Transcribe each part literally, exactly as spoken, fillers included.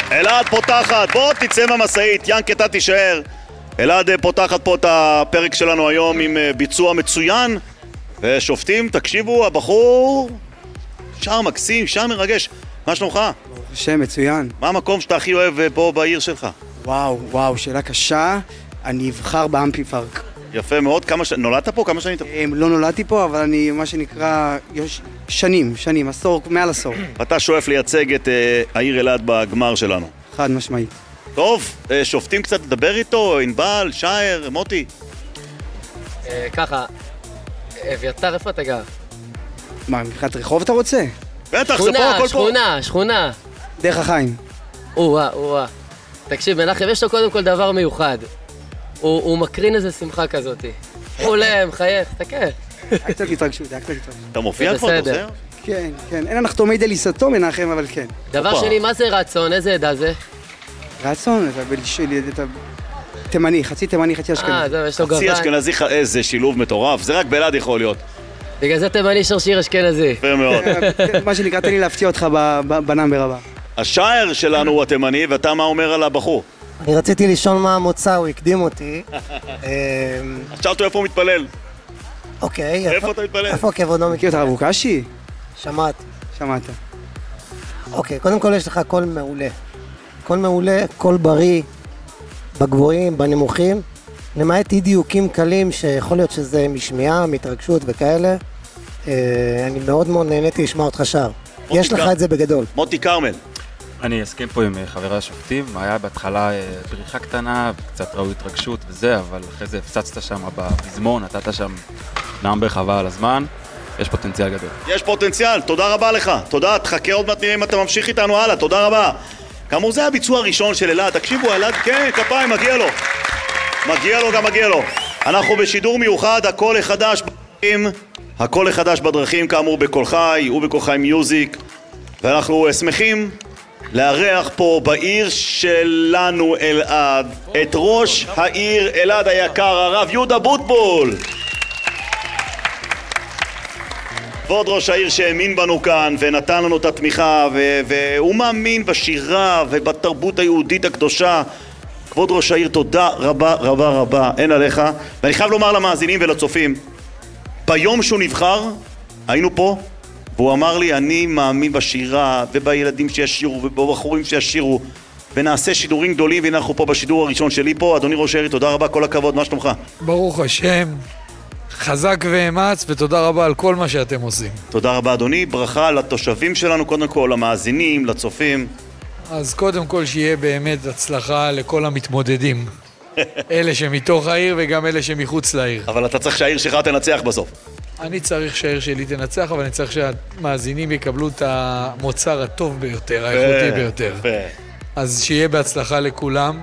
אלעד פותחת, בוא תצא מהמסעית, ינק אתה תישאר. אלעד פותחת פה את הפרק שלנו היום עם ביצוע מצוין. ושופטים, תקשיבו, הבחור שר מקסים, שר מרגש. מה שלומך? שם מצוין. מה המקום שאתה הכי אוהב פה בעיר שלך? וואו, וואו, שאלה קשה. אני אבחר באמפי פארק. יפה מאוד. כמה ש... נולדת פה? כמה שנים? לא נולדתי פה, אבל אני, מה שנקרא, יש... שנים, שנים, עשור, מעל עשור. אתה שואף לייצג את uh, העיר אלעד בגמר שלנו. חד משמעית. טוב, uh, שופטים קצת לדבר איתו, ענבל, שייר, מוטי. Uh, ככה, אביתר, איפה אתה גר? מה, מבחינת רחוב אתה רוצה? בטח, זה פה, הכל פה. שכונה, שכונה. דרך החיים. או-אה, או-אה. תקשיב, מנחם, יש לו קודם כל דבר מיוחד. הוא, הוא מקרין איזה שמחה כזאת. חולם, חייך, תקה. היה קצת התרגשות, היה קצת התרגשות. אתה מופיע כבר, אתה עושה? כן, כן. אין הנחתומי דליסתו מנחם, אבל כן. דבר שני, מה זה רצון? איזה עדה זה? רצון, אתה תימני, חצי תימני, חצי אשכנזי. אה, זהו, יש לו גוון. חצי אשכנזי, איזה שילוב מטורף. זה רק באלעד יכול להיות. בגלל זה תימני שרשיר אשכנזי. יפה מאוד. מה שנקרא, תן לי להפתיע אותך בנאמבר הבא. השייר שלנו הוא התימני, ואתה מה אומר על הבחור? אני רציתי לשאול מה המוצא, הוא הקדים אותי. עכשיו אתה איפה הוא מתפלל? אוקיי. איפה אתה מתפלל? איפה כבודו מכיר את הרב קשי? שמעת. שמעת. אוקיי, קודם כל יש לך קול מעולה. קול מעולה, קול בריא, בגבוהים, בנמוכים, למעט אי דיוקים קלים שיכול להיות שזה משמיעה, מתרגשות וכאלה. אני מאוד מאוד נהניתי לשמוע אותך שר. יש לך את זה בגדול. מוטי קרמל. אני אסכים פה עם חברי השופטים, היה בהתחלה בריחה קטנה, קצת ראו התרגשות וזה, אבל אחרי זה הפצצת שם בפזמון, נתת שם נאמבר חבל על הזמן, יש פוטנציאל גדול. יש פוטנציאל, תודה רבה לך, תודה, תחכה עוד מעט נראה אם אתה ממשיך איתנו הלאה, תודה רבה. כאמור זה הביצוע הראשון של אלעד, תקשיבו, אלעד, כן, כפיים, מגיע לו. מגיע לו גם מגיע לו. אנחנו בשידור מיוחד, הכל החדש בדרכים, הכל החדש בדרכים, כאמור בכל חי ובכל חי מיוזיק, ואנחנו שמחים לארח פה בעיר שלנו אלעד את ראש העיר אלעד היקר, הרב יהודה בוטבול. כבוד ראש העיר שהאמין בנו כאן ונתן לנו את התמיכה ו- והוא מאמין בשירה ובתרבות היהודית הקדושה. כבוד ראש העיר, תודה רבה רבה רבה, אין עליך. ואני חייב לומר למאזינים ולצופים, ביום שהוא נבחר היינו פה והוא אמר לי, אני מאמין בשירה ובילדים שישירו ובבחורים שישירו ונעשה שידורים גדולים, והנה אנחנו פה בשידור הראשון שלי פה. אדוני ראש העיר, תודה רבה, כל הכבוד, מה שלומך? ברוך השם, חזק ואמץ, ותודה רבה על כל מה שאתם עושים. תודה רבה אדוני, ברכה לתושבים שלנו, קודם כל למאזינים, לצופים. אז קודם כל שיהיה באמת הצלחה לכל המתמודדים. אלה שמתוך העיר וגם אלה שמחוץ לעיר. אבל אתה צריך שהעיר שלך תנצח בסוף. אני צריך שהעיר שלי תנצח, אבל אני צריך שהמאזינים יקבלו את המוצר הטוב ביותר, האיכותי ביותר. אז שיהיה בהצלחה לכולם,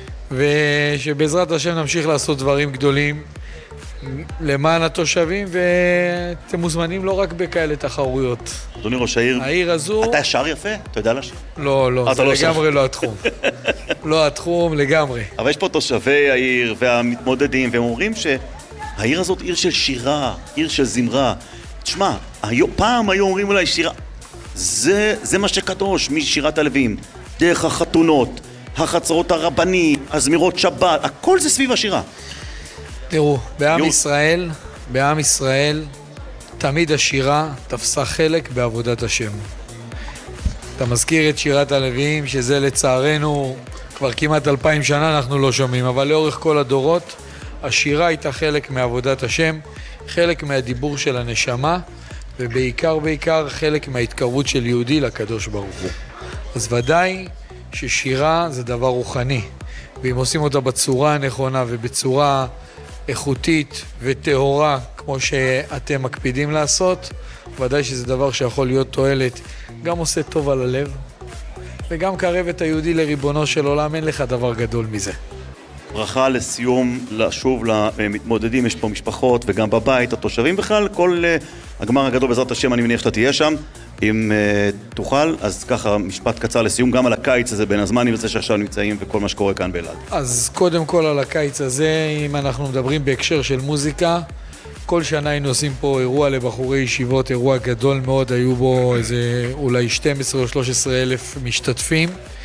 ושבעזרת השם נמשיך לעשות דברים גדולים למען התושבים, ואתם מוזמנים לא רק בכאלה תחרויות. אדוני ראש העיר, העיר הזו... אתה שר יפה? אתה יודע לשיר? לא, לא, זה לגמרי לא התחום. לא התחום לגמרי. אבל יש פה תושבי העיר והמתמודדים, והם אומרים שהעיר הזאת עיר של שירה, עיר של זמרה. תשמע, פעם היו אומרים אולי שירה, זה, זה מה שקדוש משירת הלווים, דרך החתונות, החצרות הרבני, הזמירות שבת, הכל זה סביב השירה. תראו, בעם ישראל, בעם ישראל, תמיד השירה תפסה חלק בעבודת השם. אתה מזכיר את שירת הלוויים, שזה לצערנו כבר כמעט אלפיים שנה אנחנו לא שומעים, אבל לאורך כל הדורות, השירה הייתה חלק מעבודת השם, חלק מהדיבור של הנשמה, ובעיקר בעיקר חלק מההתקרבות של יהודי לקדוש ברוך הוא. אז ודאי ששירה זה דבר רוחני, ואם עושים אותה בצורה הנכונה ובצורה איכותית וטהורה, כמו שאתם מקפידים לעשות, ודאי שזה דבר שיכול להיות תועלת, גם עושה טוב על הלב, וגם קרב את היהודי לריבונו של עולם, אין לך דבר גדול מזה. ברכה לסיום, שוב למתמודדים, יש פה משפחות וגם בבית, התושבים בכלל, כל uh, הגמר הגדול בעזרת השם, אני מניח שאתה תהיה שם, אם uh, תוכל, אז ככה משפט קצר לסיום, גם על הקיץ הזה בין הזמנים וזה שעכשיו נמצאים וכל מה שקורה כאן באלעד. אז קודם כל על הקיץ הזה, אם אנחנו מדברים בהקשר של מוזיקה, כל שנה היינו עושים פה אירוע לבחורי ישיבות, אירוע גדול מאוד, היו בו איזה אולי שתים עשרה או שלוש עשרה אלף משתתפים,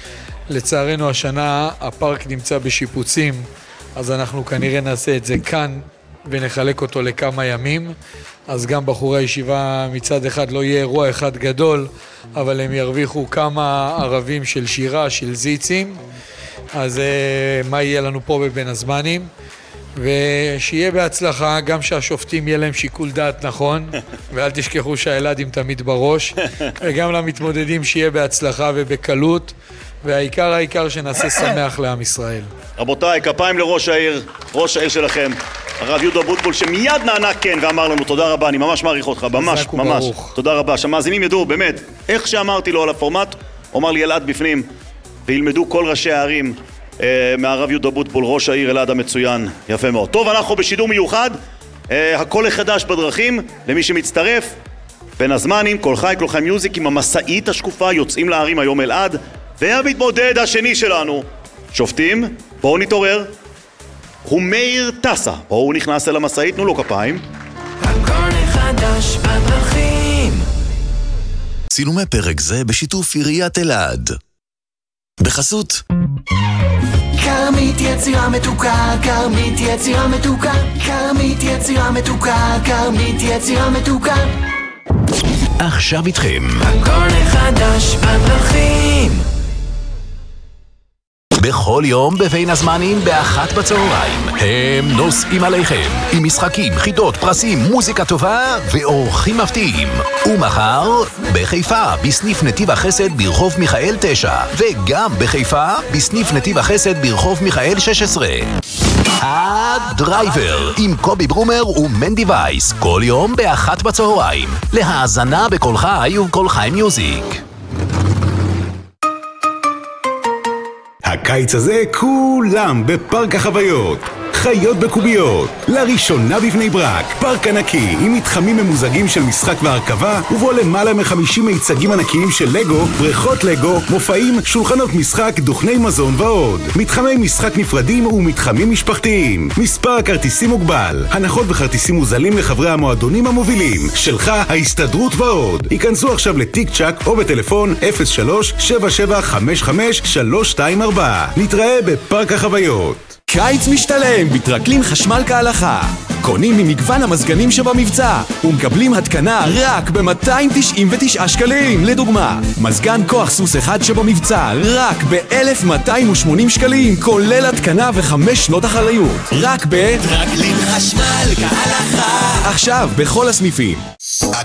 לצערנו השנה הפארק נמצא בשיפוצים, אז אנחנו כנראה נעשה את זה כאן ונחלק אותו לכמה ימים. אז גם בחורי הישיבה מצד אחד לא יהיה אירוע אחד גדול, אבל הם ירוויחו כמה ערבים של שירה, של זיצים. אז מה יהיה לנו פה בבין הזמנים? ושיהיה בהצלחה, גם שהשופטים יהיה להם שיקול דעת נכון, ואל תשכחו שהילדים תמיד בראש, וגם למתמודדים שיהיה בהצלחה ובקלות, והעיקר העיקר שנעשה שמח לעם ישראל. רבותיי, כפיים לראש העיר, ראש העיר שלכם, הרב יהודה אבוטבול, שמיד נענה כן ואמר לנו תודה רבה, אני ממש מעריך אותך, ממש, ממש, תודה רבה. שהמאזינים ידעו, באמת, איך שאמרתי לו על הפורמט, הוא אמר לי אלעד בפנים, וילמדו כל ראשי הערים אה, מהרב יהודה אבוטבול, ראש העיר אלעד המצוין, יפה מאוד. טוב, אנחנו בשידור מיוחד, אה, הכל החדש בדרכים, למי שמצטרף, בין הזמנים, כל חי, כל חי מיוזיק, עם המסעית השקופה, יוצאים לערים היום אלעד, והמתמודד השני שלנו, שופטים, בואו נתעורר, הוא מאיר טסה. בואו נכנס אל המסעית, תנו לו כפיים. הכל חדש בדרכים. צילומי פרק זה בשיתוף עיריית אלעד. בחסות כרמית יצירה מתוקה, כרמית יצירה מתוקה, כרמית יצירה מתוקה, כרמית יצירה מתוקה. עכשיו איתכם הכל חדש בדרכים. בכל יום בבין הזמנים באחת בצהריים הם נוסעים עליכם עם משחקים, חידות, פרסים, מוזיקה טובה ואורחים מפתיעים. ומחר בחיפה בסניף נתיב החסד ברחוב מיכאל תשע, וגם בחיפה בסניף נתיב החסד ברחוב מיכאל שש עשרה. הדרייבר עם קובי ברומר ומנדי וייס, כל יום באחת בצהריים, להאזנה בכל חי ובכל חי מיוזיק. הקיץ הזה כולם בפארק החוויות. חיות בקוביות. לראשונה בבני ברק. פארק ענקי עם מתחמים ממוזגים של משחק והרכבה, ובו למעלה מ-חמישים מיצגים ענקיים של לגו, בריכות לגו, מופעים, שולחנות משחק, דוכני מזון ועוד. מתחמי משחק נפרדים ומתחמים משפחתיים. מספר הכרטיסים מוגבל. הנחות וכרטיסים מוזלים לחברי המועדונים המובילים. שלך, ההסתדרות ועוד. היכנסו עכשיו לטיק צ'ק או בטלפון אפס שלוש שבע שבע חמש חמש שלוש שתיים ארבע. נתראה בפארק החוויות. קיץ משתלם בטרקלין חשמל כהלכה. קונים ממגוון המזגנים שבמבצע ומקבלים התקנה רק ב-מאתיים תשעים ותשעה שקלים. לדוגמה, מזגן כוח סוס אחד שבמבצע רק ב-אלף מאתיים ושמונים שקלים, כולל התקנה וחמש שנות אחריות. רק בטרקלין חשמל כהלכה. עכשיו בכל הסניפים.